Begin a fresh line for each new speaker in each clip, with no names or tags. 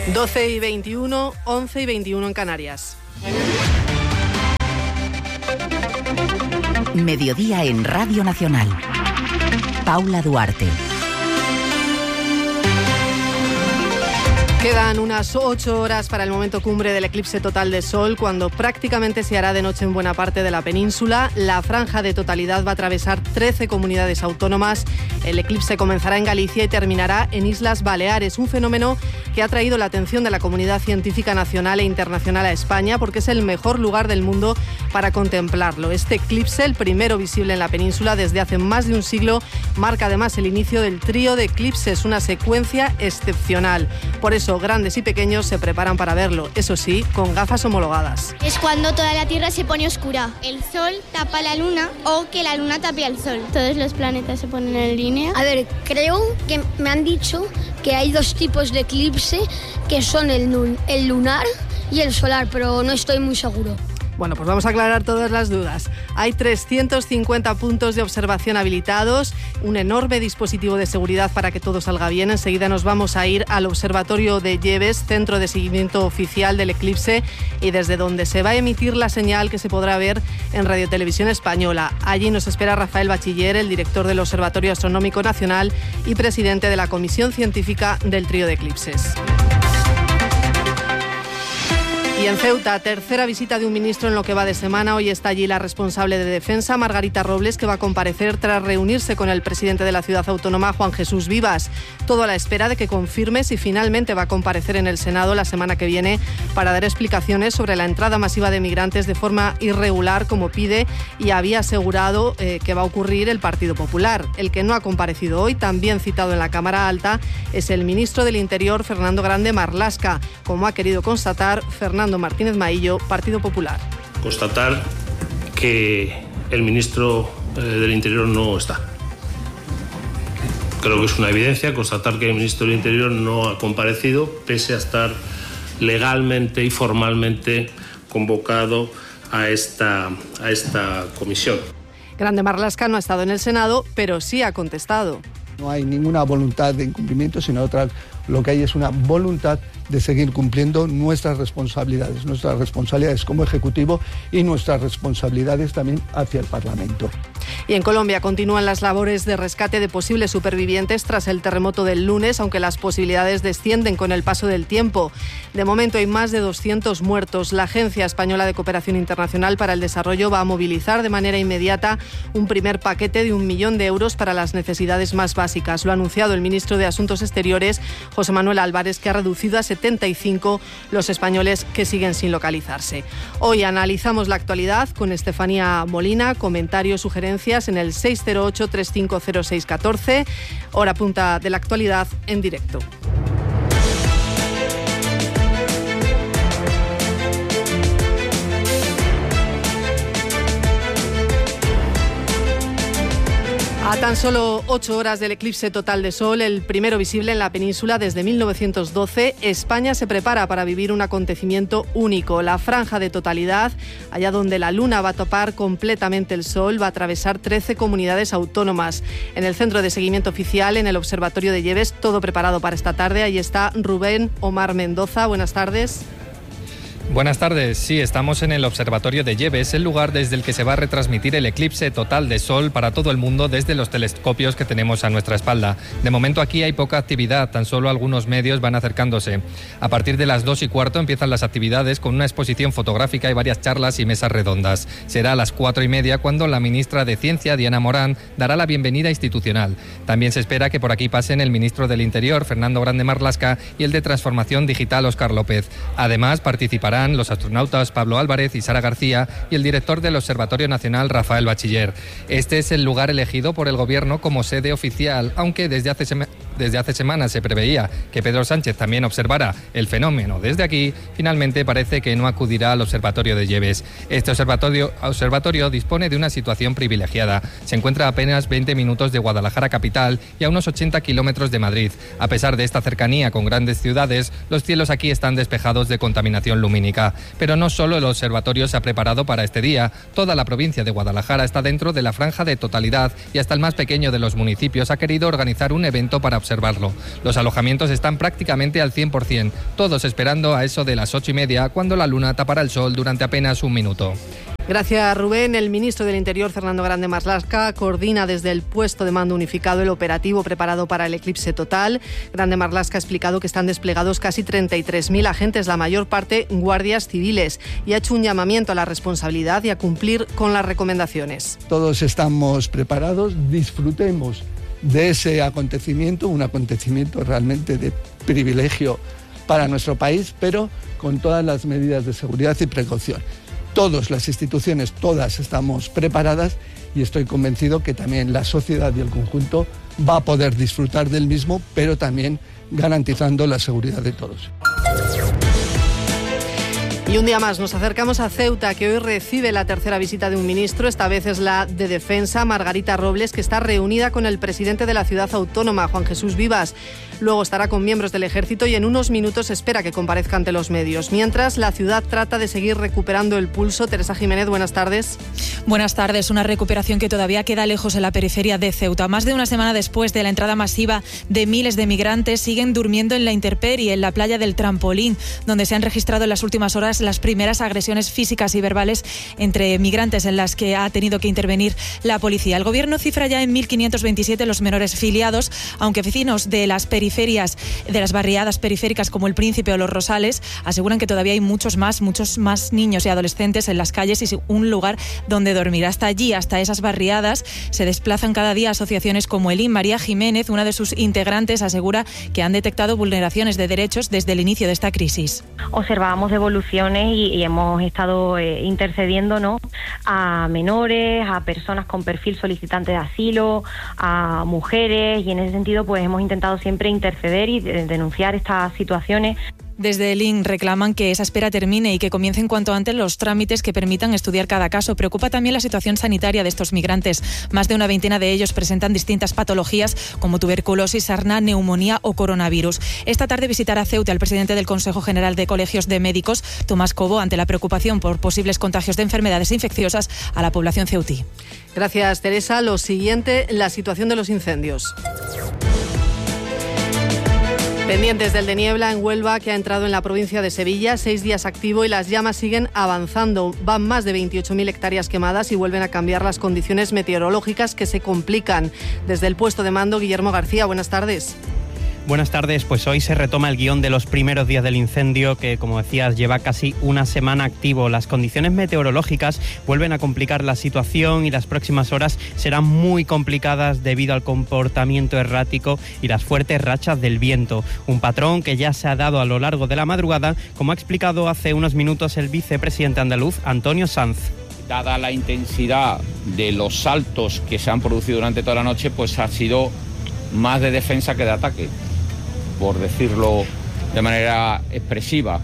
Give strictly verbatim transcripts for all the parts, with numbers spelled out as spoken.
doce y veintiuno, once y veintiuno en Canarias.
Mediodía en Radio Nacional. Paula Duarte.
Quedan unas ocho horas para el momento cumbre del eclipse total de sol, cuando prácticamente se hará de noche en buena parte de la península. La franja de totalidad va a atravesar trece comunidades autónomas. El eclipse comenzará en Galicia y terminará en Islas Baleares, un fenómeno que ha traído la atención de la comunidad científica nacional e internacional a España, porque es el mejor lugar del mundo para contemplarlo. Este eclipse, el primero visible en la península desde hace más de un siglo, marca además el inicio del trío de eclipses, una secuencia excepcional. Por eso, grandes y pequeños se preparan para verlo, eso sí, con gafas homologadas.
Es cuando toda la Tierra se pone oscura. El Sol tapa la Luna o que la Luna tape al Sol. Todos los planetas se ponen en línea.
A ver, creo que me han dicho que hay dos tipos de eclipse, que son el, nun- el lunar y el solar, pero no estoy muy seguro.
Bueno, pues vamos a aclarar todas las dudas. Hay trescientos cincuenta puntos de observación habilitados, un enorme dispositivo de seguridad para que todo salga bien. Enseguida nos vamos a ir al Observatorio de Lleves, centro de seguimiento oficial del eclipse, y desde donde se va a emitir la señal que se podrá ver en Radio Televisión Española. Allí nos espera Rafael Bachiller, el director del Observatorio Astronómico Nacional y presidente de la Comisión Científica del Trío de Eclipses. Y en Ceuta, tercera visita de un ministro en lo que va de semana. Hoy está allí la responsable de Defensa, Margarita Robles, que va a comparecer tras reunirse con el presidente de la ciudad autónoma, Juan Jesús Vivas. Todo a la espera de que confirme si finalmente va a comparecer en el Senado la semana que viene para dar explicaciones sobre la entrada masiva de migrantes de forma irregular, como pide y había asegurado eh, que va a ocurrir el Partido Popular. El que no ha comparecido hoy, también citado en la Cámara Alta, es el ministro del Interior, Fernando Grande Marlaska, como ha querido constatar Fernando Martínez Maillo, Partido Popular.
Constatar que el ministro eh, del Interior no está. Creo que es una evidencia constatar que el ministro del Interior no ha comparecido, pese a estar legalmente y formalmente convocado a esta, a esta comisión.
Grande Marlaska no ha estado en el Senado, pero sí ha contestado.
No hay ninguna voluntad de incumplimiento, sino otra, lo que hay es una voluntad de seguir cumpliendo nuestras responsabilidades, nuestras responsabilidades como Ejecutivo y nuestras responsabilidades también hacia el Parlamento.
Y en Colombia continúan las labores de rescate de posibles supervivientes tras el terremoto del lunes, aunque las posibilidades descienden con el paso del tiempo. De momento hay más de doscientos muertos. La Agencia Española de Cooperación Internacional para el Desarrollo va a movilizar de manera inmediata un primer paquete de un millón de euros para las necesidades más básicas. Lo ha anunciado el ministro de Asuntos Exteriores, José Manuel Álvarez, que ha reducido a setenta y cinco los españoles que siguen sin localizarse. Hoy analizamos la actualidad con Estefanía Molina, comentarios, sugerencias en el seis cero ocho, tres cinco cero seis uno cuatro, hora punta de la actualidad en directo. A tan solo ocho horas del eclipse total de sol, el primero visible en la península desde mil novecientos doce, España se prepara para vivir un acontecimiento único. La franja de totalidad, allá donde la luna va a topar completamente el sol, va a atravesar trece comunidades autónomas. En el centro de seguimiento oficial, en el Observatorio de Lleves, todo preparado para esta tarde. Ahí está Rubén Omar Mendoza. Buenas tardes.
Buenas tardes. Sí, estamos en el Observatorio de Lleves, el lugar desde el que se va a retransmitir el eclipse total de sol para todo el mundo desde los telescopios que tenemos a nuestra espalda. De momento aquí hay poca actividad, tan solo algunos medios van acercándose. A partir de las dos y cuarto empiezan las actividades con una exposición fotográfica y varias charlas y mesas redondas. Será a las cuatro y media cuando la ministra de Ciencia, Diana Morán, dará la bienvenida institucional. También se espera que por aquí pasen el ministro del Interior, Fernando Grande Marlaska, y el de Transformación Digital, Óscar López. Además participarán los astronautas Pablo Álvarez y Sara García y el director del Observatorio Nacional, Rafael Bachiller. Este es el lugar elegido por el Gobierno como sede oficial, aunque desde hace, sema- desde hace semanas se preveía que Pedro Sánchez también observara el fenómeno desde aquí. Finalmente parece que no acudirá al Observatorio de Lleves. Este observatorio, observatorio dispone de una situación privilegiada. Se encuentra a apenas veinte minutos de Guadalajara capital y a unos ochenta kilómetros de Madrid. A pesar de esta cercanía con grandes ciudades, los cielos aquí están despejados de contaminación lumínica. Pero no solo el observatorio se ha preparado para este día. Toda la provincia de Guadalajara está dentro de la franja de totalidad y hasta el más pequeño de los municipios ha querido organizar un evento para observar observarlo. Los alojamientos están prácticamente al cien por ciento, todos esperando a eso de las ocho y media, cuando la luna tapará el sol durante apenas un minuto.
Gracias, Rubén. El ministro del Interior, Fernando Grande Marlaska, coordina desde el puesto de mando unificado el operativo preparado para el eclipse total. Grande Marlaska ha explicado que están desplegados casi treinta y tres mil agentes, la mayor parte guardias civiles, y ha hecho un llamamiento a la responsabilidad y a cumplir con las recomendaciones.
Todos estamos preparados, disfrutemos de ese acontecimiento, un acontecimiento realmente de privilegio para nuestro país, pero con todas las medidas de seguridad y precaución. Todas las instituciones, todas estamos preparadas y estoy convencido que también la sociedad y el conjunto va a poder disfrutar del mismo, pero también garantizando la seguridad de todos.
Y un día más nos acercamos a Ceuta, que hoy recibe la tercera visita de un ministro. Esta vez es la de Defensa, Margarita Robles, que está reunida con el presidente de la ciudad autónoma, Juan Jesús Vivas. Luego estará con miembros del Ejército y en unos minutos espera que comparezca ante los medios. Mientras, la ciudad trata de seguir recuperando el pulso. Teresa Jiménez, buenas tardes.
Buenas tardes. Una recuperación que todavía queda lejos en la periferia de Ceuta. Más de una semana después de la entrada masiva de miles de migrantes, siguen durmiendo en la intemperie, en la playa del Trampolín, donde se han registrado en las últimas horas las primeras agresiones físicas y verbales entre migrantes en las que ha tenido que intervenir la policía. El gobierno cifra ya en mil quinientos veintisiete los menores filiados, aunque vecinos de las periferias, de las barriadas periféricas como El Príncipe o Los Rosales aseguran que todavía hay muchos más, muchos más niños y adolescentes en las calles y un lugar donde dormir. Hasta allí, hasta esas barriadas, se desplazan cada día asociaciones como el I N. María Jiménez, una de sus integrantes, asegura que han detectado vulneraciones de derechos desde el inicio de esta crisis.
Observábamos devoluciones y, y hemos estado eh, intercediendo, ¿no?, a menores, a personas con perfil solicitante de asilo, a mujeres, y en ese sentido pues hemos intentado siempre interceder y de, denunciar estas situaciones.
Desde el I N reclaman que esa espera termine y que comiencen cuanto antes los trámites que permitan estudiar cada caso. Preocupa también la situación sanitaria de estos migrantes. Más de una veintena de ellos presentan distintas patologías como tuberculosis, sarna, neumonía o coronavirus. Esta tarde visitará Ceuta el presidente del Consejo General de Colegios de Médicos, Tomás Cobo, ante la preocupación por posibles contagios de enfermedades infecciosas a la población ceutí.
Gracias, Teresa. Lo siguiente, la situación de los incendios. Pendientes del de niebla en Huelva, que ha entrado en la provincia de Sevilla, seis días activo y las llamas siguen avanzando. Van más de veintiocho mil hectáreas quemadas y vuelven a cambiar las condiciones meteorológicas que se complican. Desde el puesto de mando, Guillermo García, buenas tardes.
Buenas tardes, pues hoy se retoma el guión de los primeros días del incendio que, como decías, lleva casi una semana activo. Las condiciones meteorológicas vuelven a complicar la situación y las próximas horas serán muy complicadas debido al comportamiento errático y las fuertes rachas del viento. Un patrón que ya se ha dado a lo largo de la madrugada, como ha explicado hace unos minutos el vicepresidente andaluz, Antonio Sanz.
Dada la intensidad de los saltos que se han producido durante toda la noche, pues ha sido más de defensa que de ataque, por decirlo de manera expresiva.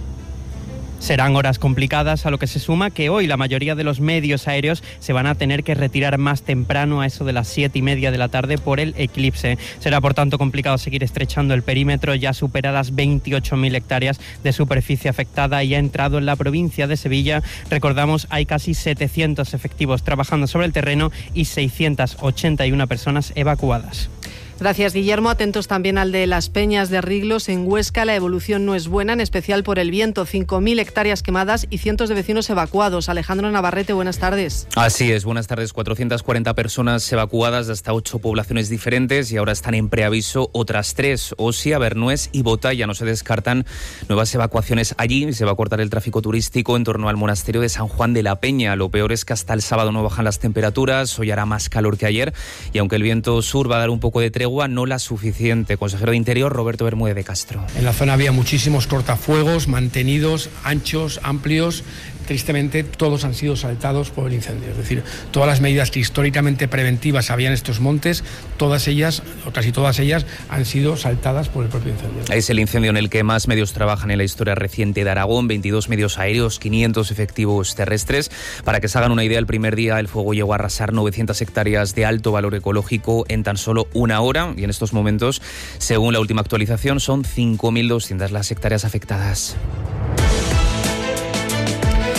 Serán horas complicadas, a lo que se suma que hoy la mayoría de los medios aéreos se van a tener que retirar más temprano, a eso de las siete y media de la tarde, por el eclipse. Será por tanto complicado seguir estrechando el perímetro, ya superadas veintiocho mil hectáreas de superficie afectada y ha entrado en la provincia de Sevilla. Recordamos, hay casi setecientos efectivos trabajando sobre el terreno y seiscientas ochenta y una personas evacuadas.
Gracias, Guillermo. Atentos también al de las Peñas de Riglos en Huesca. La evolución no es buena, en especial por el viento. cinco mil hectáreas quemadas y cientos de vecinos evacuados. Alejandro Navarrete, buenas tardes.
Así es, buenas tardes. cuatrocientas cuarenta personas evacuadas de hasta ocho poblaciones diferentes y ahora están en preaviso otras tres. Osia, Bernués y Bota. Ya no se descartan nuevas evacuaciones allí. Se va a cortar el tráfico turístico en torno al monasterio de San Juan de la Peña. Lo peor es que hasta el sábado no bajan las temperaturas. Hoy hará más calor que ayer y aunque el viento sur va a dar un poco de tregua, no la suficiente. Consejero de Interior, Roberto Bermúdez de Castro.
En la zona había muchísimos cortafuegos mantenidos, anchos, amplios. Tristemente, todos han sido saltados por el incendio. Es decir, todas las medidas que históricamente preventivas había en estos montes, todas ellas, o casi todas ellas, han sido saltadas por el propio incendio.
Es el incendio en el que más medios trabajan en la historia reciente de Aragón, veintidós medios aéreos, quinientos efectivos terrestres. Para que se hagan una idea, el primer día el fuego llegó a arrasar novecientas hectáreas de alto valor ecológico en tan solo una hora y en estos momentos, según la última actualización, son cinco mil doscientas las hectáreas afectadas.
Y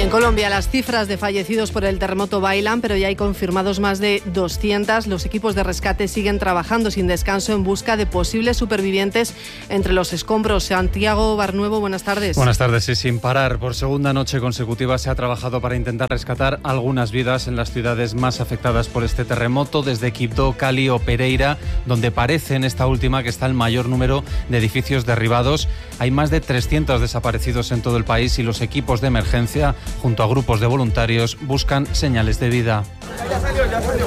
en Colombia las cifras de fallecidos por el terremoto bailan, pero ya hay confirmados más de doscientos. Los equipos de rescate siguen trabajando sin descanso en busca de posibles supervivientes entre los escombros. Santiago Barnuevo, buenas tardes.
Buenas tardes. Y sin parar, por segunda noche consecutiva se ha trabajado para intentar rescatar algunas vidas en las ciudades más afectadas por este terremoto, desde Quibdó, Cali o Pereira, donde parece en esta última que está el mayor número de edificios derribados. Hay más de trescientos desaparecidos en todo el país y los equipos de emergencia, junto a grupos de voluntarios, buscan señales de vida.
Ya salió, ya salió.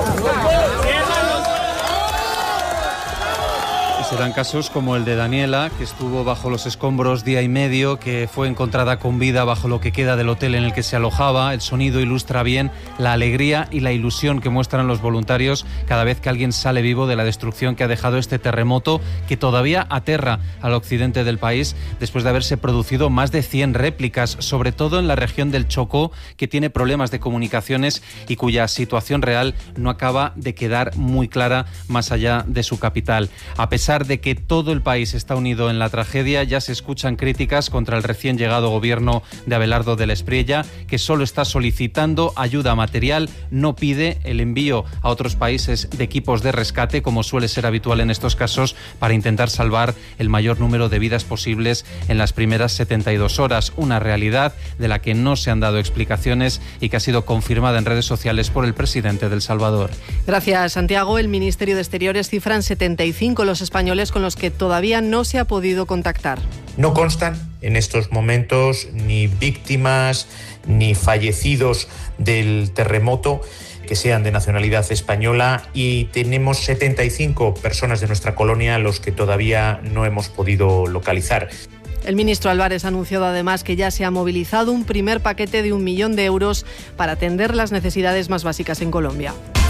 Se dan casos como el de Daniela, que estuvo bajo los escombros día y medio, que fue encontrada con vida bajo lo que queda del hotel en el que se alojaba. El sonido ilustra bien la alegría y la ilusión que muestran los voluntarios cada vez que alguien sale vivo de la destrucción que ha dejado este terremoto, que todavía aterra al occidente del país después de haberse producido más de cien réplicas, sobre todo en la región del Chocó, que tiene problemas de comunicaciones y cuya situación real no acaba de quedar muy clara más allá de su capital. A pesar de que todo el país está unido en la tragedia, ya se escuchan críticas contra el recién llegado gobierno de Abelardo del Espriella, que solo está solicitando ayuda material, no pide el envío a otros países de equipos de rescate, como suele ser habitual en estos casos, para intentar salvar el mayor número de vidas posibles en las primeras setenta y dos horas. Una realidad de la que no se han dado explicaciones y que ha sido confirmada en redes sociales por el presidente de El Salvador.
Gracias, Santiago. El Ministerio de Exteriores cifra en setenta y cinco los españoles con los que todavía no se ha podido contactar.
No constan en estos momentos ni víctimas ni fallecidos del terremoto que sean de nacionalidad española, y tenemos setenta y cinco personas de nuestra colonia a los que todavía no hemos podido localizar.
El ministro Álvarez ha anunciado además que ya se ha movilizado un primer paquete de un millón de euros para atender las necesidades más básicas en Colombia.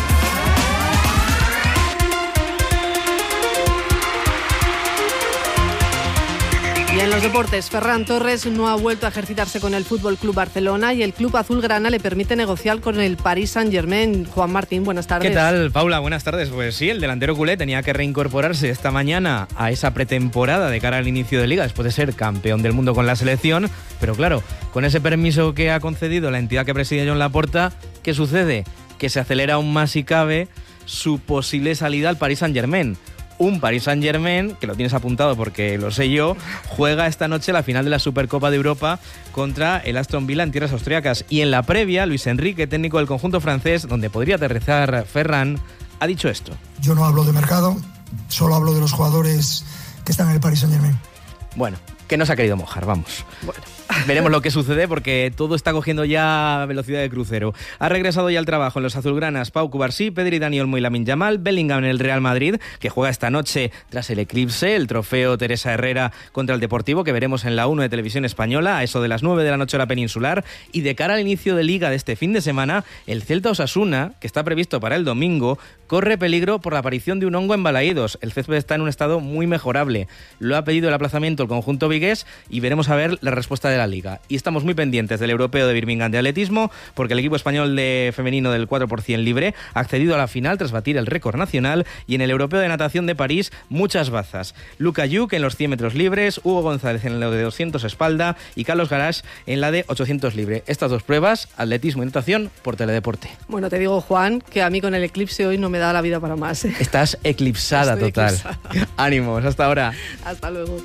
Y en los deportes, Ferran Torres no ha vuelto a ejercitarse con el Fútbol Club Barcelona y el club azulgrana le permite negociar con el Paris Saint-Germain. Juan Martín, buenas tardes.
¿Qué tal, Paula? Buenas tardes. Pues sí, el delantero culé tenía que reincorporarse esta mañana a esa pretemporada de cara al inicio de Liga después de ser campeón del mundo con la selección. Pero claro, con ese permiso que ha concedido la entidad que preside Joan Laporta, ¿qué sucede? Que se acelera aún más, si cabe, su posible salida al Paris Saint-Germain. Un Paris Saint-Germain, que lo tienes apuntado porque lo sé yo, juega esta noche la final de la Supercopa de Europa contra el Aston Villa en tierras austriacas. Y en la previa, Luis Enrique, técnico del conjunto francés, donde podría aterrizar Ferran, ha dicho esto.
Yo no hablo de mercado, solo hablo de los jugadores que están en el Paris Saint-Germain.
Bueno, que no se ha querido mojar, vamos.
Bueno.
Veremos lo que sucede porque todo está cogiendo ya velocidad de crucero. Ha regresado ya al trabajo en los azulgranas Pau Cubarsí, Pedri, Dani Olmo y Lamine Yamal, Bellingham en el Real Madrid, que juega esta noche tras el eclipse, el trofeo Teresa Herrera contra el Deportivo, que veremos en la uno de Televisión Española a eso de las nueve de la noche hora peninsular. Y de cara al inicio de Liga de este fin de semana, el Celta Osasuna, que está previsto para el domingo, corre peligro por la aparición de un hongo en Balaídos. El césped está en un estado muy mejorable. Lo ha pedido el aplazamiento el conjunto vigués y veremos a ver la respuesta de la Liga. Y estamos muy pendientes del europeo de Birmingham de atletismo, porque el equipo español de femenino del cuatro por ciento libre ha accedido a la final tras batir el récord nacional, y en el europeo de natación de París muchas bazas. Luka Yuk en los cien metros libres, Hugo González en lo de doscientos espalda y Carlos Garash en la de ochocientos libre. Estas dos pruebas, atletismo y natación, por Teledeporte.
Bueno, te digo, Juan, que a mí con el eclipse hoy no me da la vida para más, ¿eh?
Estás eclipsada. Estoy total. Eclipsada. Ánimos, hasta ahora.
Hasta luego.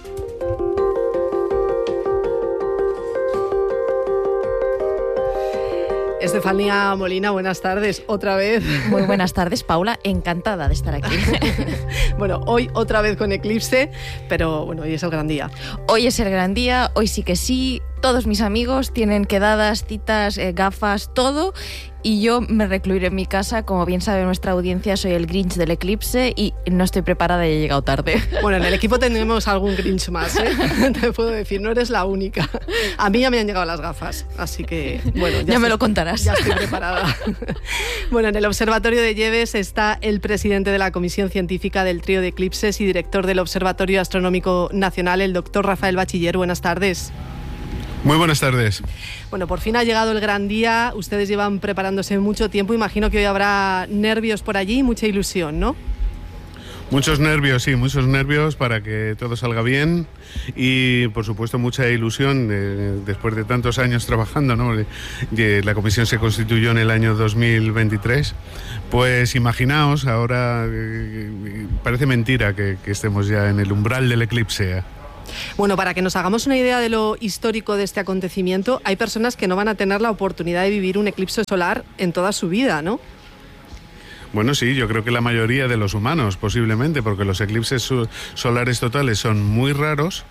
Estefanía Molina, buenas tardes, otra vez.
Muy buenas tardes, Paula, encantada de estar aquí.
Bueno, hoy otra vez con eclipse, pero bueno, hoy es el gran día.
Hoy es el gran día, hoy sí que sí, todos mis amigos tienen quedadas, citas, eh, gafas, todo, y yo me recluiré en mi casa. Como bien sabe nuestra audiencia, soy el Grinch del eclipse y no estoy preparada y he llegado tarde.
Bueno, en el equipo tenemos algún Grinch más, ¿eh? Te puedo decir, no eres la única. A mí ya me han llegado las gafas, así que bueno. Ya,
ya estoy, me lo contarás.
Ya estoy preparada. Bueno, en el Observatorio de Lleves está el presidente de la Comisión Científica del Trío de Eclipses y director del Observatorio Astronómico Nacional, el doctor Rafael Bachiller. Buenas tardes.
Muy buenas tardes.
Bueno, por fin ha llegado el gran día. Ustedes llevan preparándose mucho tiempo. Imagino que hoy habrá nervios por allí y mucha ilusión, ¿no?
Muchos nervios, sí, muchos nervios para que todo salga bien y, por supuesto, mucha ilusión eh, después de tantos años trabajando, ¿no? Eh, la comisión se constituyó en el año dos mil veintitrés. Pues imaginaos, ahora eh, parece mentira que, que estemos ya en el umbral del eclipse.
Bueno, para que nos hagamos una idea de lo histórico de este acontecimiento, hay personas que no van a tener la oportunidad de vivir un eclipse solar en toda su vida, ¿no?
Bueno, sí, yo creo que la mayoría de los humanos, posiblemente, porque los eclipses solares totales son muy raros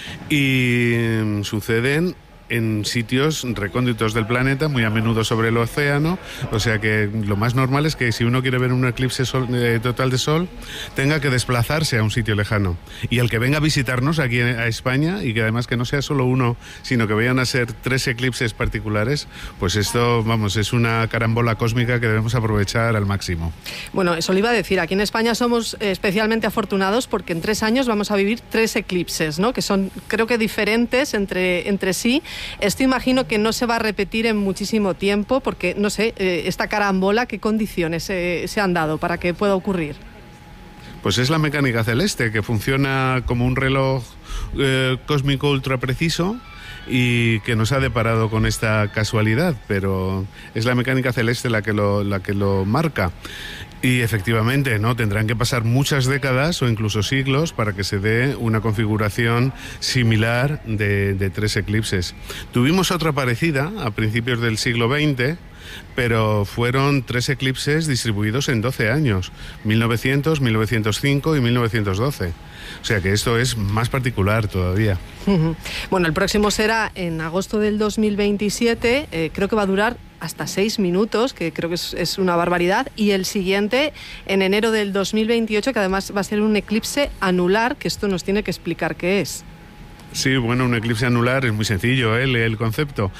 y suceden en sitios recónditos del planeta, muy a menudo sobre el océano, o sea que lo más normal es que si uno quiere ver un eclipse sol, eh, total de sol, tenga que desplazarse a un sitio lejano. Y el que venga a visitarnos aquí a España, y que además que no sea solo uno, sino que vayan a ser tres eclipses particulares, pues esto, vamos, es una carambola cósmica que debemos aprovechar al máximo.
Bueno, eso le iba a decir, aquí en España somos especialmente afortunados porque en tres años vamos a vivir tres eclipses, ¿no? Que son, creo que diferentes entre, entre sí. Esto imagino que no se va a repetir en muchísimo tiempo porque, no sé, eh, esta carambola, ¿qué condiciones eh, se han dado para que pueda ocurrir?
Pues es la mecánica celeste, que funciona como un reloj eh, cósmico ultra preciso y que nos ha deparado con esta casualidad, pero es la mecánica celeste la que lo, la que lo marca. Y efectivamente, ¿no? Tendrán que pasar muchas décadas o incluso siglos para que se dé una configuración similar de, de tres eclipses. Tuvimos otra parecida a principios del siglo veinte, pero fueron tres eclipses distribuidos en doce años, mil novecientos, mil novecientos cinco y mil novecientos doce. O sea que esto es más particular todavía.
Bueno, el próximo será en agosto del dos mil veintisiete, eh, creo que va a durar hasta seis minutos, que creo que es, es una barbaridad, y el siguiente en enero del dos mil veintiocho, que además va a ser un eclipse anular, que esto nos tiene que explicar qué es.
Sí, bueno, un eclipse anular es muy sencillo, ¿eh? El concepto.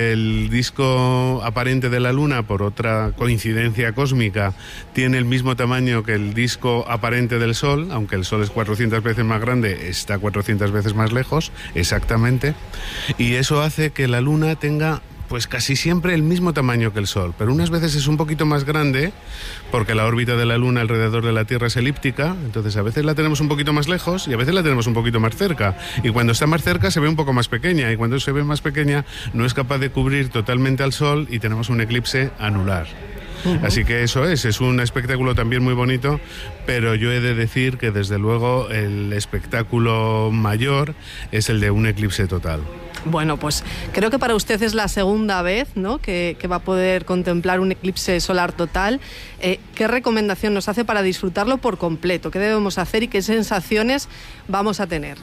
El disco aparente de la Luna, por otra coincidencia cósmica, tiene el mismo tamaño que el disco aparente del Sol, aunque el Sol es cuatrocientas veces más grande, está cuatrocientas veces más lejos, exactamente, y eso hace que la Luna tenga pues casi siempre el mismo tamaño que el Sol, pero unas veces es un poquito más grande porque la órbita de la Luna alrededor de la Tierra es elíptica, entonces a veces la tenemos un poquito más lejos y a veces la tenemos un poquito más cerca, y cuando está más cerca se ve un poco más pequeña, y cuando se ve más pequeña no es capaz de cubrir totalmente al Sol y tenemos un eclipse anular. Uh-huh. Así que eso es, es un espectáculo también muy bonito, pero yo he de decir que desde luego el espectáculo mayor es el de un eclipse total.
Bueno, pues creo que para usted es la segunda vez, ¿no?, que, que va a poder contemplar un eclipse solar total. Eh, ¿Qué recomendación nos hace para disfrutarlo por completo? ¿Qué debemos hacer y qué sensaciones vamos a tener?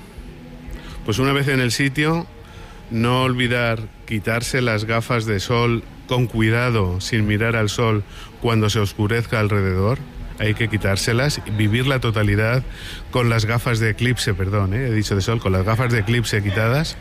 Pues una vez en el sitio, no olvidar quitarse las gafas de sol con cuidado, sin mirar al sol cuando se oscurezca alrededor. Hay que quitárselas, vivir la totalidad con las gafas de eclipse, perdón, ¿eh? he dicho de sol, con las gafas de eclipse quitadas.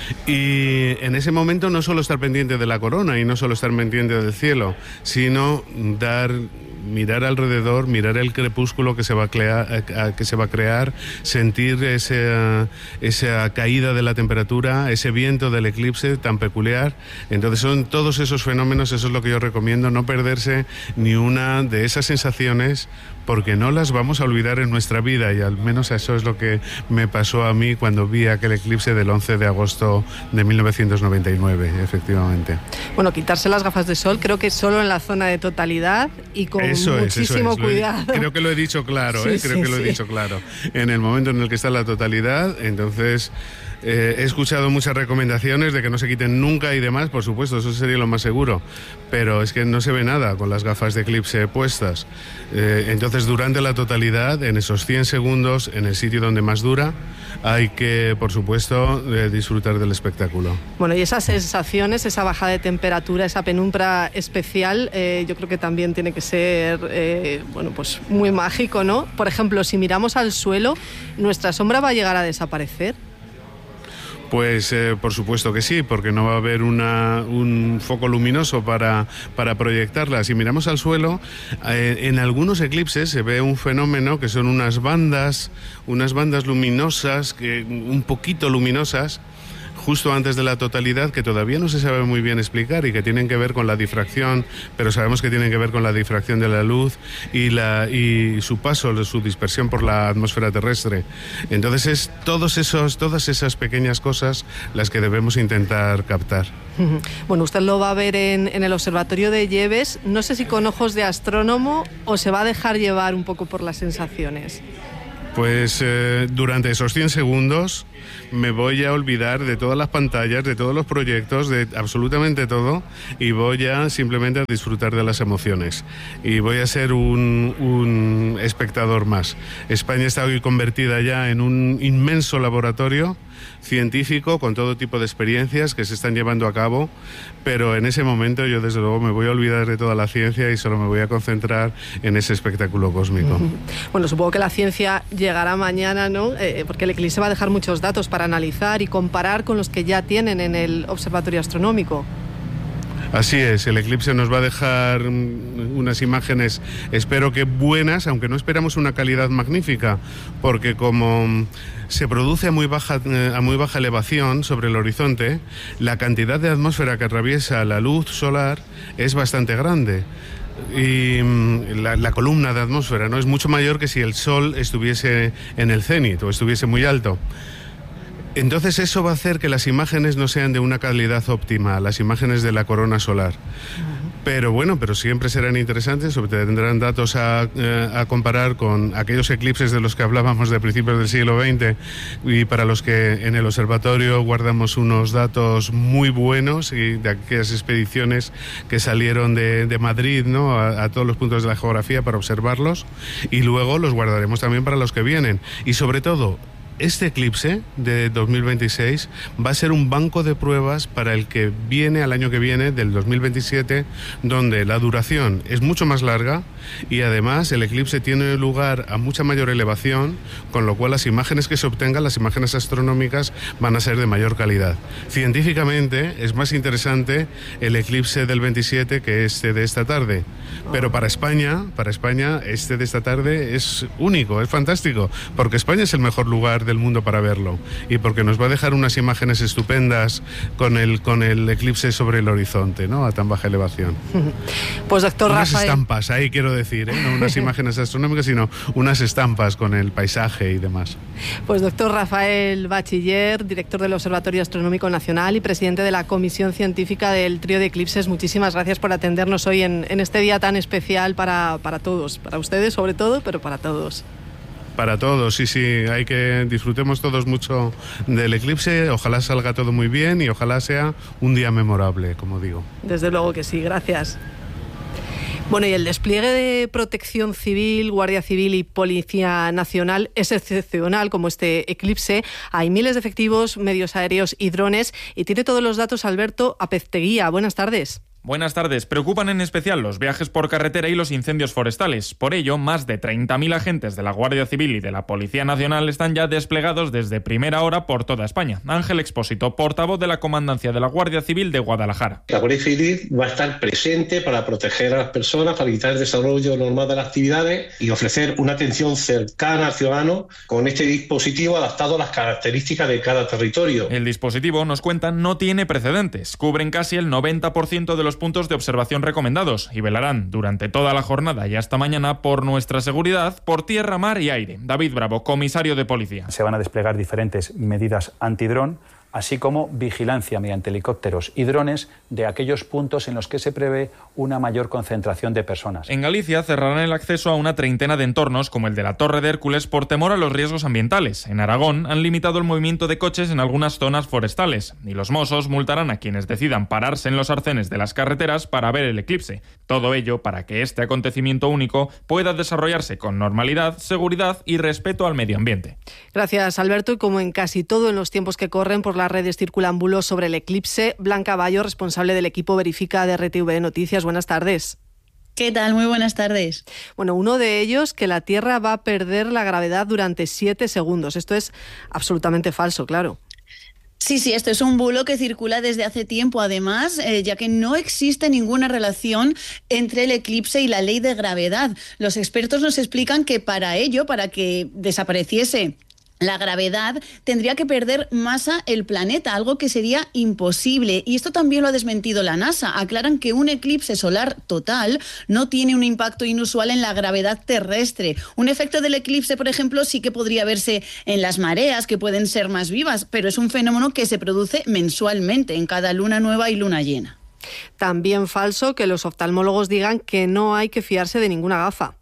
Y en ese momento no solo estar pendiente de la corona y no solo estar pendiente del cielo, sino dar, mirar alrededor, mirar el crepúsculo que se va a crear, que se va a crear, sentir ese, esa caída de la temperatura, ese viento del eclipse tan peculiar. Entonces son todos esos fenómenos, eso es lo que yo recomiendo, no perderse ni una de esas sensaciones, porque no las vamos a olvidar en nuestra vida, y al menos eso es lo que me pasó a mí cuando vi aquel eclipse del once de agosto de mil novecientos noventa y nueve, efectivamente.
Bueno, quitarse las gafas de sol creo que solo en la zona de totalidad y con
eso
muchísimo
es, eso es.
cuidado.
He, creo que lo he dicho claro,
sí,
¿eh? creo
sí,
que lo
sí.
he dicho claro. En el momento en el que está la totalidad, entonces... Eh, he escuchado muchas recomendaciones de que no se quiten nunca y demás, por supuesto, eso sería lo más seguro, pero es que no se ve nada con las gafas de eclipse puestas. Eh, entonces, durante la totalidad, en esos cien segundos, en el sitio donde más dura, hay que, por supuesto, eh, disfrutar del espectáculo.
Bueno, y esas sensaciones, esa bajada de temperatura, esa penumbra especial, eh, yo creo que también tiene que ser, eh, bueno, pues muy mágico, ¿no? Por ejemplo, si miramos al suelo, ¿nuestra sombra va a llegar a desaparecer?
Pues eh, por supuesto que sí, porque no va a haber una, un foco luminoso para, para proyectarla. Si miramos al suelo, eh, en algunos eclipses se ve un fenómeno que son unas bandas, unas bandas luminosas, que, un poquito luminosas, justo antes de la totalidad, que todavía no se sabe muy bien explicar y que tienen que ver con la difracción, pero sabemos que tienen que ver con la difracción de la luz y, la, y su paso, su dispersión por la atmósfera terrestre. Entonces es todos esos, todas esas pequeñas cosas las que debemos intentar captar.
Bueno, usted lo va a ver en, en el observatorio de Yebes, no sé si con ojos de astrónomo o se va a dejar llevar un poco por las sensaciones.
Pues eh, durante esos cien segundos me voy a olvidar de todas las pantallas, de todos los proyectos, de absolutamente todo, y voy a simplemente a disfrutar de las emociones. Y voy a ser un, un espectador más. España está hoy convertida ya en un inmenso laboratorio científico con todo tipo de experiencias que se están llevando a cabo, pero en ese momento yo desde luego me voy a olvidar de toda la ciencia y solo me voy a concentrar en ese espectáculo cósmico.
Uh-huh. Bueno, supongo que la ciencia llegará mañana, ¿no? Eh, porque el eclipse va a dejar muchos datos para analizar y comparar con los que ya tienen en el observatorio astronómico.
Así es, el eclipse nos va a dejar unas imágenes, espero que buenas, aunque no esperamos una calidad magnífica, porque como se produce a muy baja, a muy baja elevación sobre el horizonte, la cantidad de atmósfera que atraviesa la luz solar es bastante grande. Y la, la columna de atmósfera, ¿no?, es mucho mayor que si el Sol estuviese en el cénit o estuviese muy alto. Entonces eso va a hacer que las imágenes no sean de una calidad óptima, las imágenes de la corona solar. Pero bueno, pero siempre serán interesantes, tendrán datos a, eh, a comparar con aquellos eclipses de los que hablábamos de principios del siglo veinte y para los que en el observatorio guardamos unos datos muy buenos y de aquellas expediciones que salieron de, de Madrid, ¿no?, a, a todos los puntos de la geografía para observarlos, y luego los guardaremos también para los que vienen. Y sobre todo, este eclipse de dos mil veintiséis va a ser un banco de pruebas para el que viene, al año que viene, del dos mil veintisiete, donde la duración es mucho más larga y además el eclipse tiene lugar a mucha mayor elevación, con lo cual las imágenes que se obtengan, las imágenes astronómicas, van a ser de mayor calidad. Científicamente es más interesante el eclipse del veintisiete que este de esta tarde, pero para España, para España este de esta tarde es único, es fantástico, porque España es el mejor lugar del mundo para verlo y porque nos va a dejar unas imágenes estupendas con el, con el eclipse sobre el horizonte, ¿no?, a tan baja elevación.
Pues doctor
unas
Rafael...
estampas, ahí quiero decir, ¿eh? No unas imágenes astronómicas, sino unas estampas con el paisaje y demás.
Pues doctor Rafael Bachiller, director del Observatorio Astronómico Nacional y presidente de la Comisión Científica del Trío de Eclipses, muchísimas gracias por atendernos hoy en, en este día tan especial para, para todos, para ustedes sobre todo, pero para todos.
Para todos, sí, sí, hay que disfrutemos todos mucho del eclipse, ojalá salga todo muy bien y ojalá sea un día memorable, como digo.
Desde luego que sí, gracias. Bueno, y el despliegue de Protección Civil, Guardia Civil y Policía Nacional es excepcional, como este eclipse. Hay miles de efectivos, medios aéreos y drones, y tiene todos los datos Alberto Apezteguía. Buenas tardes.
Buenas tardes. Preocupan en especial los viajes por carretera y los incendios forestales. Por ello, más de treinta mil agentes de la Guardia Civil y de la Policía Nacional están ya desplegados desde primera hora por toda España. Ángel Expósito, portavoz de la Comandancia de la Guardia Civil de Guadalajara.
La Guardia Civil va a estar presente para proteger a las personas, facilitar el desarrollo normal de las actividades y ofrecer una atención cercana al ciudadano con este dispositivo adaptado a las características de cada territorio.
El dispositivo, nos cuentan, no tiene precedentes. Cubren casi el noventa por ciento de los puntos de observación recomendados y velarán durante toda la jornada y hasta mañana por nuestra seguridad por tierra, mar y aire. David Bravo, comisario de policía.
Se van a desplegar diferentes medidas antidrón, así como vigilancia mediante helicópteros y drones de aquellos puntos en los que se prevé una mayor concentración de personas.
En Galicia cerrarán el acceso a una treintena de entornos como el de la Torre de Hércules por temor a los riesgos ambientales. En Aragón han limitado el movimiento de coches en algunas zonas forestales y los Mossos multarán a quienes decidan pararse en los arcenes de las carreteras para ver el eclipse. Todo ello para que este acontecimiento único pueda desarrollarse con normalidad, seguridad y respeto al medio ambiente.
Gracias, Alberto. Y como en casi todo en los tiempos que corren por las redes circulan bulos sobre el eclipse, Blanca Bayo, responsable del equipo Verifica de R T V Noticias. Buenas tardes.
¿Qué tal? Muy buenas tardes.
Bueno, uno de ellos, que la Tierra va a perder la gravedad durante siete segundos. Esto es absolutamente falso, claro.
Sí, sí, esto es un bulo que circula desde hace tiempo, además, eh, ya que no existe ninguna relación entre el eclipse y la ley de gravedad. Los expertos nos explican que para ello, para que desapareciese la gravedad, tendría que perder masa el planeta, algo que sería imposible. Y esto también lo ha desmentido la NASA. Aclaran que un eclipse solar total no tiene un impacto inusual en la gravedad terrestre. Un efecto del eclipse, por ejemplo, sí que podría verse en las mareas, que pueden ser más vivas, pero es un fenómeno que se produce mensualmente en cada luna nueva y luna llena.
También falso que los oftalmólogos digan que no hay que fiarse de ninguna gafa.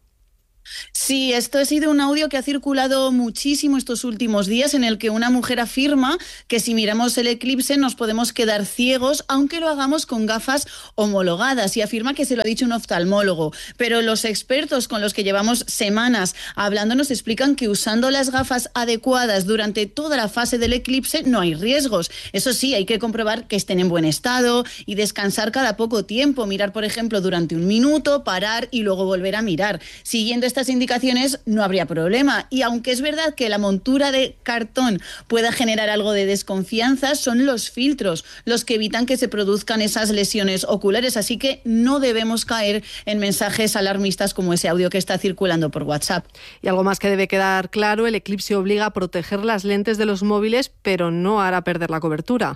Sí, esto ha sido un audio que ha circulado muchísimo estos últimos días, en el que una mujer afirma que si miramos el eclipse nos podemos quedar ciegos, aunque lo hagamos con gafas homologadas, y afirma que se lo ha dicho un oftalmólogo. Pero los expertos con los que llevamos semanas hablando nos explican que usando las gafas adecuadas durante toda la fase del eclipse no hay riesgos. Eso sí, hay que comprobar que estén en buen estado y descansar cada poco tiempo, mirar por ejemplo durante un minuto, parar y luego volver a mirar. Siguiendo estas indicaciones no habría problema, y aunque es verdad que la montura de cartón pueda generar algo de desconfianza, son los filtros los que evitan que se produzcan esas lesiones oculares, así que no debemos caer en mensajes alarmistas como ese audio que está circulando por WhatsApp.
Y algo más que debe quedar claro: el eclipse obliga a proteger las lentes de los móviles, pero no hará perder la cobertura.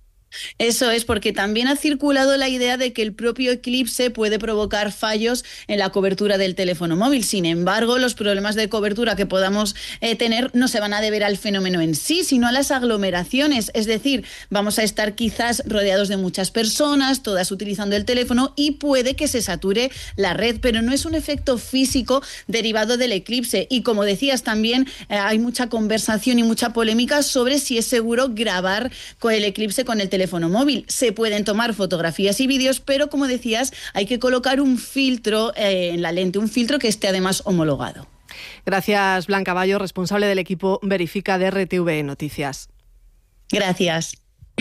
Eso es, porque también ha circulado la idea de que el propio eclipse puede provocar fallos en la cobertura del teléfono móvil. Sin embargo, los problemas de cobertura que podamos eh, tener no se van a deber al fenómeno en sí, sino a las aglomeraciones. Es decir, vamos a estar quizás rodeados de muchas personas, todas utilizando el teléfono, y puede que se sature la red, pero no es un efecto físico derivado del eclipse. Y como decías también, eh, hay mucha conversación y mucha polémica sobre si es seguro grabar con el eclipse con el teléfono móvil. Se pueden tomar fotografías y vídeos, pero como decías, hay que colocar un filtro eh, en la lente, un filtro que esté además homologado.
Gracias, Blanca Bayo, responsable del equipo Verifica de R T V Noticias.
Gracias.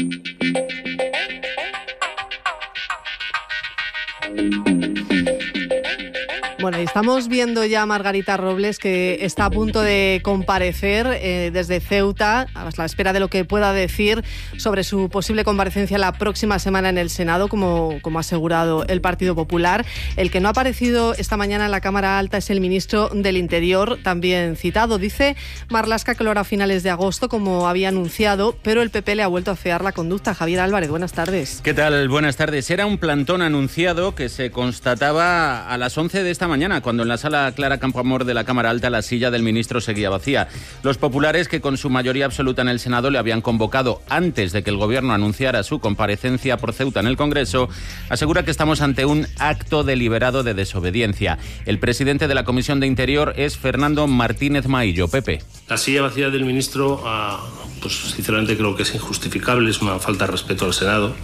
Bueno, y estamos viendo ya a Margarita Robles, que está a punto de comparecer eh, desde Ceuta, a la espera de lo que pueda decir sobre su posible comparecencia la próxima semana en el Senado, como, como ha asegurado el Partido Popular. El que no ha aparecido esta mañana en la Cámara Alta es el ministro del Interior, también citado. Dice Marlaska que lo hará a finales de agosto, como había anunciado, pero el P P le ha vuelto a afear la conducta. Javier Álvarez, buenas tardes.
¿Qué tal? Buenas tardes. Era un plantón anunciado que se constataba a las once de esta mañana. Mañana, cuando en la sala Clara Campoamor de la Cámara Alta la silla del ministro seguía vacía. Los populares, que con su mayoría absoluta en el Senado le habían convocado antes de que el Gobierno anunciara su comparecencia por Ceuta en el Congreso, asegura que estamos ante un acto deliberado de desobediencia. El presidente de la Comisión de Interior es Fernando Martínez Maillo. Pepe.
La silla vacía del ministro, pues sinceramente creo que es injustificable, es una falta de respeto al Senado,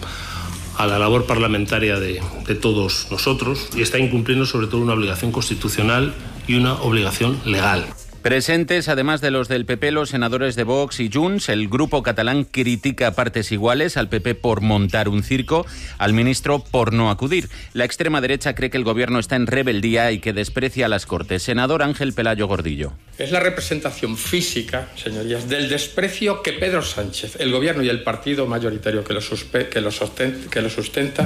a la labor parlamentaria de, de todos nosotros, y está incumpliendo sobre todo una obligación constitucional y una obligación legal.
Presentes, además de los del P P, los senadores de Vox y Junts. El grupo catalán critica a partes iguales, al P P por montar un circo, al ministro por no acudir. La extrema derecha cree que el gobierno está en rebeldía y que desprecia a las Cortes. Senador Ángel Pelayo Gordillo.
Es la representación física, señorías, del desprecio que Pedro Sánchez, el gobierno y el partido mayoritario que lo, suspe- que lo, sustenta, que lo sustenta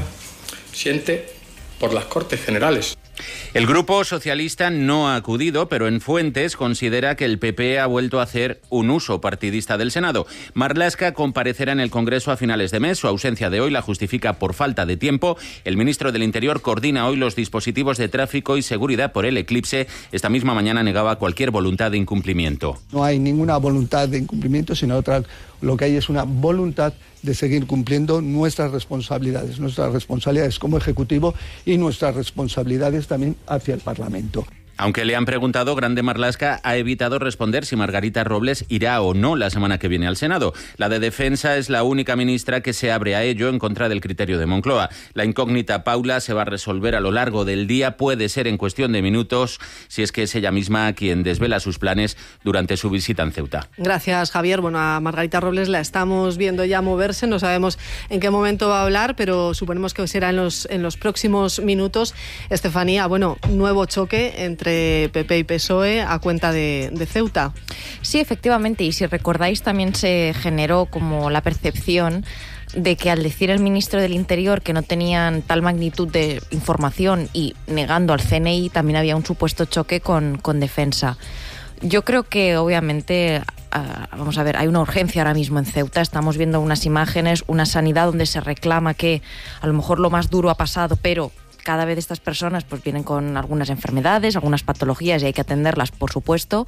siente por las Cortes Generales.
El Grupo Socialista no ha acudido, pero en fuentes considera que el P P ha vuelto a hacer un uso partidista del Senado. Marlaska comparecerá en el Congreso a finales de mes. Su ausencia de hoy la justifica por falta de tiempo. El ministro del Interior coordina hoy los dispositivos de tráfico y seguridad por el eclipse. Esta misma mañana negaba cualquier voluntad de incumplimiento.
No hay ninguna voluntad de incumplimiento, sino otra, lo que hay es una voluntad de seguir cumpliendo nuestras responsabilidades, nuestras responsabilidades como Ejecutivo y nuestras responsabilidades también hacia el Parlamento.
Aunque le han preguntado, Grande Marlaska ha evitado responder si Margarita Robles irá o no la semana que viene al Senado. La de Defensa es la única ministra que se abre a ello en contra del criterio de Moncloa. La incógnita Paula se va a resolver a lo largo del día. Puede ser en cuestión de minutos, si es que es ella misma quien desvela sus planes durante su visita en Ceuta.
Gracias, Javier. Bueno, a Margarita Robles la estamos viendo ya moverse. No sabemos en qué momento va a hablar, pero suponemos que será en los, en los próximos minutos. Estefanía, bueno, nuevo choque entre entre P P y P S O E a cuenta de, de Ceuta.
Sí, efectivamente, y si recordáis también se generó como la percepción de que al decir el ministro del Interior que no tenían tal magnitud de información y negando al C N I, también había un supuesto choque con, con Defensa. Yo creo que obviamente uh, vamos a ver, hay una urgencia ahora mismo en Ceuta. Estamos viendo unas imágenes, una sanidad donde se reclama que a lo mejor lo más duro ha pasado, pero cada vez estas personas pues vienen con algunas enfermedades, algunas patologías y hay que atenderlas, por supuesto.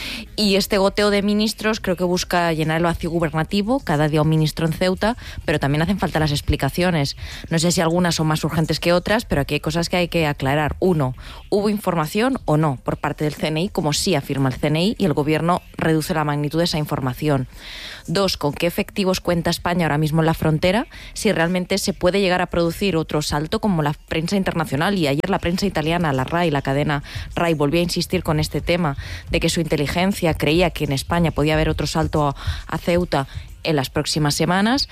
Y este goteo de ministros creo que busca llenar el vacío gubernativo, cada día un ministro en Ceuta, pero también hacen falta las explicaciones. No sé si algunas son más urgentes que otras, pero aquí hay cosas que hay que aclarar. Uno, ¿hubo información o no por parte del C N I, como sí afirma el C N I, y el gobierno reduce la magnitud de esa información? Dos, ¿con qué efectivos cuenta España ahora mismo en la frontera? Si realmente se puede llegar a producir otro salto como la prensa internacional, y ayer la prensa italiana, la RAI, la cadena RAI, volvió a insistir con este tema de que su inteligencia creía que en España podía haber otro salto a, a Ceuta en las próximas semanas.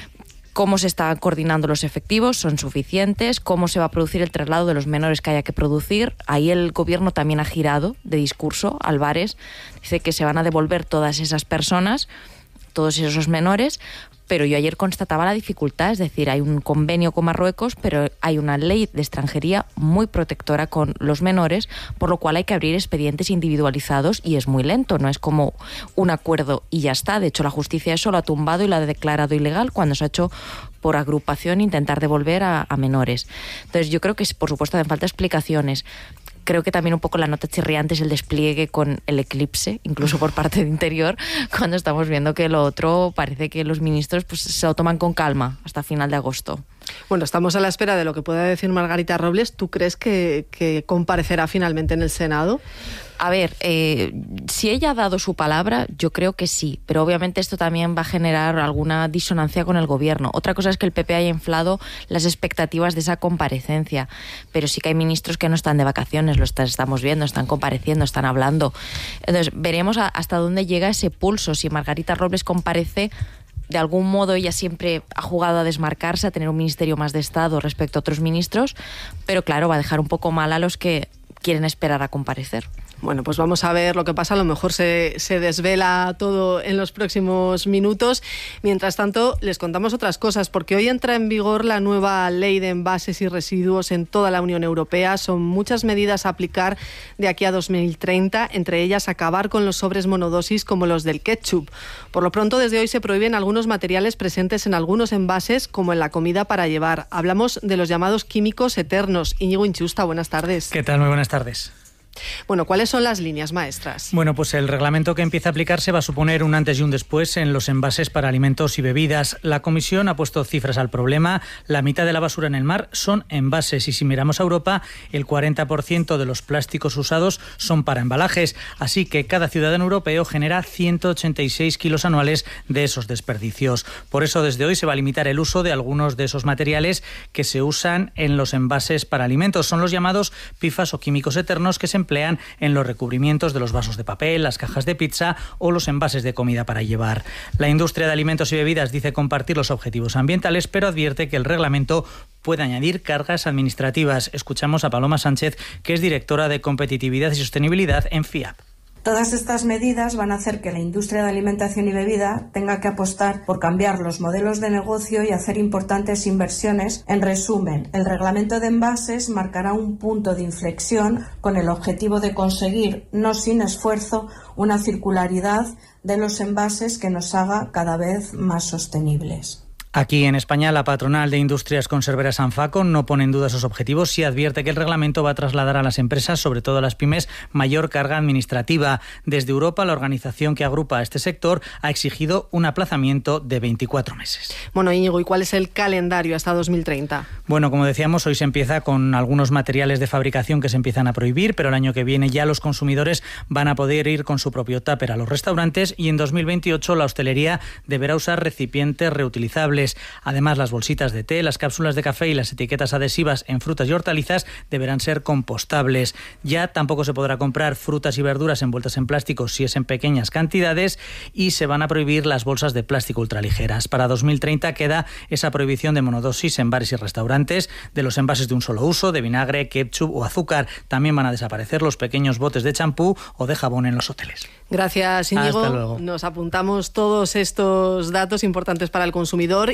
¿Cómo se están coordinando los efectivos? ¿Son suficientes? ¿Cómo se va a producir el traslado de los menores que haya que producir? Ahí el gobierno también ha girado de discurso. Álvarez dice que se van a devolver todas esas personas, todos esos menores, pero yo ayer constataba la dificultad, es decir, hay un convenio con Marruecos, pero hay una ley de extranjería muy protectora con los menores, por lo cual hay que abrir expedientes individualizados y es muy lento, no es como un acuerdo y ya está. De hecho, la justicia eso lo ha tumbado y lo ha declarado ilegal cuando se ha hecho por agrupación intentar devolver a, a menores. Entonces yo creo que, por supuesto, hacen falta explicaciones. Creo que también un poco la nota chirriante es el despliegue con el eclipse, incluso por parte de Interior, cuando estamos viendo que lo otro parece que los ministros pues, se lo toman con calma hasta final de agosto.
Bueno, estamos a la espera de lo que pueda decir Margarita Robles. ¿Tú crees que, que comparecerá finalmente en el Senado?
A ver, eh, si ella ha dado su palabra, yo creo que sí, pero obviamente esto también va a generar alguna disonancia con el gobierno. Otra cosa es que el P P haya inflado las expectativas de esa comparecencia, pero sí que hay ministros que no están de vacaciones, lo estamos viendo, están compareciendo, están hablando. Entonces, veremos a, hasta dónde llega ese pulso. Si Margarita Robles comparece, de algún modo ella siempre ha jugado a desmarcarse, a tener un ministerio más de Estado respecto a otros ministros, pero claro, va a dejar un poco mal a los que quieren esperar a comparecer.
Bueno, pues vamos a ver lo que pasa. A lo mejor se, se desvela todo en los próximos minutos. Mientras tanto, les contamos otras cosas, porque hoy entra en vigor la nueva ley de envases y residuos en toda la Unión Europea. Son muchas medidas a aplicar de aquí a dos mil treinta, entre ellas acabar con los sobres monodosis como los del ketchup. Por lo pronto, desde hoy se prohíben algunos materiales presentes en algunos envases, como en la comida para llevar. Hablamos de los llamados químicos eternos. Íñigo Inchusta, buenas tardes.
¿Qué tal? Muy buenas tardes.
Bueno, ¿cuáles son las líneas maestras?
Bueno, pues el reglamento que empieza a aplicarse va a suponer un antes y un después en los envases para alimentos y bebidas. La Comisión ha puesto cifras al problema. La mitad de la basura en el mar son envases y si miramos a Europa, el cuarenta por ciento de los plásticos usados son para embalajes. Así que cada ciudadano europeo genera ciento ochenta y seis kilos anuales de esos desperdicios. Por eso, desde hoy se va a limitar el uso de algunos de esos materiales que se usan en los envases para alimentos. Son los llamados P F A S o químicos eternos que se emplean en los recubrimientos de los vasos de papel, las cajas de pizza o los envases de comida para llevar. La industria de alimentos y bebidas dice compartir los objetivos ambientales, pero advierte que el reglamento puede añadir cargas administrativas. Escuchamos a Paloma Sánchez, que es directora de Competitividad y Sostenibilidad en FIAP.
Todas estas medidas van a hacer que la industria de alimentación y bebida tenga que apostar por cambiar los modelos de negocio y hacer importantes inversiones. En resumen, el reglamento de envases marcará un punto de inflexión con el objetivo de conseguir, no sin esfuerzo, una circularidad de los envases que nos haga cada vez más sostenibles.
Aquí en España, la patronal de Industrias Conserveras ANFACO no pone en duda esos objetivos y advierte que el reglamento va a trasladar a las empresas, sobre todo a las pymes, mayor carga administrativa. Desde Europa, la organización que agrupa a este sector ha exigido un aplazamiento de veinticuatro meses.
Bueno, Íñigo, ¿y cuál es el calendario hasta dos mil treinta?
Bueno, como decíamos, hoy se empieza con algunos materiales de fabricación que se empiezan a prohibir, pero el año que viene ya los consumidores van a poder ir con su propio tupper a los restaurantes y en dos mil veintiocho la hostelería deberá usar recipientes reutilizables. Además, las bolsitas de té, las cápsulas de café y las etiquetas adhesivas en frutas y hortalizas deberán ser compostables. Ya tampoco se podrá comprar frutas y verduras envueltas en plástico si es en pequeñas cantidades y se van a prohibir las bolsas de plástico ultraligeras. Para dos mil treinta queda esa prohibición de monodosis en bares y restaurantes, de los envases de un solo uso, de vinagre, ketchup o azúcar. También van a desaparecer los pequeños botes de champú o de jabón en los hoteles.
Gracias, Íñigo.
Hasta luego.
Nos apuntamos todos estos datos importantes para el consumidor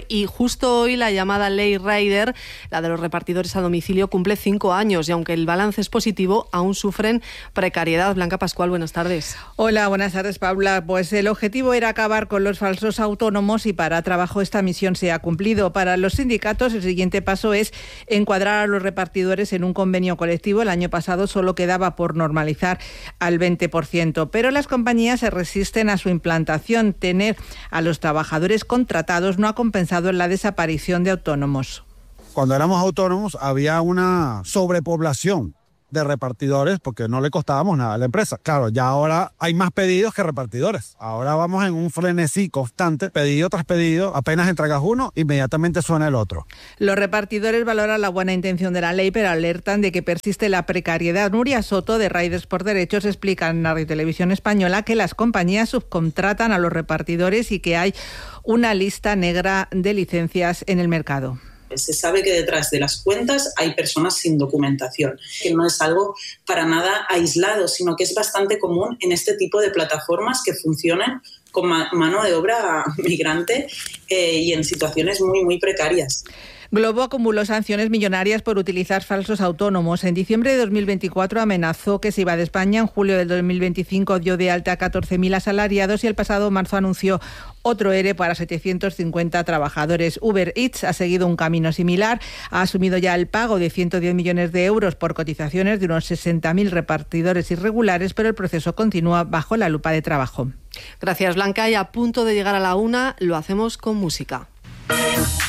y justo hoy la llamada Ley Rider, la de los repartidores a domicilio, cumple cinco años y aunque el balance es positivo, aún sufren precariedad. Blanca Pascual, buenas tardes.
Hola, buenas tardes, Paula. Pues el objetivo era acabar con los falsos autónomos y para Trabajo esta misión se ha cumplido. Para los sindicatos el siguiente paso es encuadrar a los repartidores en un convenio colectivo. El año pasado solo quedaba por normalizar al veinte por ciento, pero las compañías se resisten a su implantación. Tener a los trabajadores contratados no ha compensado la desaparición de autónomos.
Cuando éramos autónomos había una sobrepoblación de repartidores porque no le costábamos nada a la empresa. Claro, ya ahora hay más pedidos que repartidores. Ahora vamos en un frenesí constante, pedido tras pedido, apenas entregas uno, inmediatamente suena el otro.
Los repartidores valoran la buena intención de la ley, pero alertan de que persiste la precariedad. Nuria Soto, de Riders por Derechos, explica en la Televisión Española que las compañías subcontratan a los repartidores y que hay una lista negra de licencias en el mercado.
Se sabe que detrás de las cuentas hay personas sin documentación, que no es algo para nada aislado, sino que es bastante común en este tipo de plataformas que funcionan con ma- mano de obra migrante eh, y en situaciones muy, muy precarias.
Globo acumuló sanciones millonarias por utilizar falsos autónomos. En diciembre de dos mil veinticuatro amenazó que se iba de España. En julio del dos mil veinticinco dio de alta a catorce mil asalariados y el pasado marzo anunció otro ERE para setecientos cincuenta trabajadores. Uber Eats ha seguido un camino similar. Ha asumido ya el pago de ciento diez millones de euros por cotizaciones de unos sesenta mil repartidores irregulares, pero el proceso continúa bajo la lupa de trabajo.
Gracias, Blanca. Y a punto de llegar a la una, lo hacemos con música.